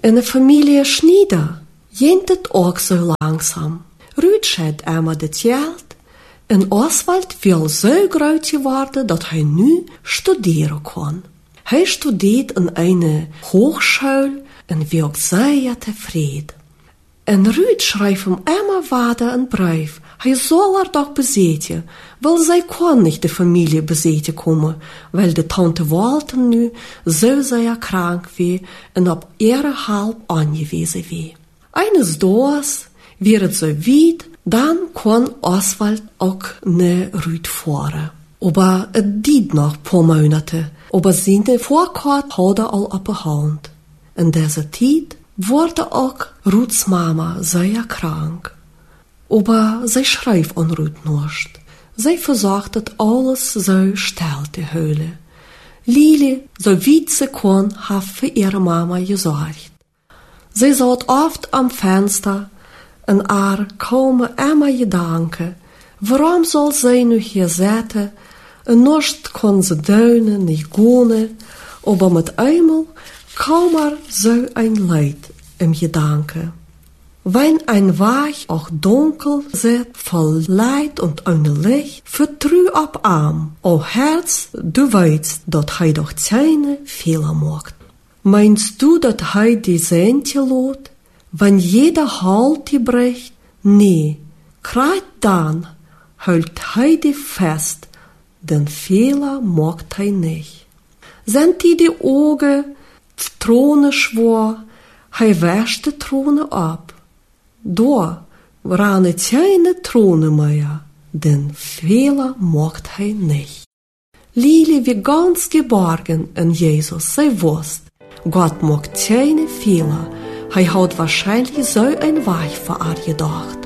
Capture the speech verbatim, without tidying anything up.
In de familie Schneider ging het ook zo langzaam. Ruud had eenmaal het geld en Oswald wil zo groot geworden dat hij nu studeren kon. Hij studeert in een hogeschool en was zeer tevreden. En Ruud schreef hem eenmaal vader een brief. Hij zal haar toch bezeten, wel zij kon niet de familie bezeten komen, weil de tante Walter nu zo zeer krank was en op ihre hulp aangewezen was. Eines dages, wie het zo wiet, dan kon Oswald ook naar Ruud voeren. Aber het duurde nog paar maanden, aber zijn voorkort hadden al op de hand. In deze tijd wurde ook Ruuds mama zeer krank. Aber zij schreef aan Ruud niet. Zij verzocht dat alles zo stil te houden. Lili, zo weit ze kon, had voor ihre mama gezorgd. Zij zat oft am Fenster en haar komen immer gedanken. Waarom zal zij nu hier zitten en niet kon ze duinen, niet gonen, aber met eenmaal kwam er zo een leid im Gedanken. Wenn ein Weg auch dunkel zit, voll Leid und ohne Licht, vertrue op arm, o Herz, du weißt, dat hij doch keine Fehler macht. Meinst du, dat hij die Sehnte lot, wenn jeder Halt die bricht? Nee, grad dann hält hij die fest, den Fehler macht hij nicht. Sind die die Augen, Throne schwor, hij wäscht de Throne ab. Door waren het keine Throne mehr, den Fehler macht hij nicht. Lili wie ganz geborgen in Jesus, zij wusst, Gott macht keine Fehler, hij hat wahrscheinlich so ein Weg für ihr gedacht.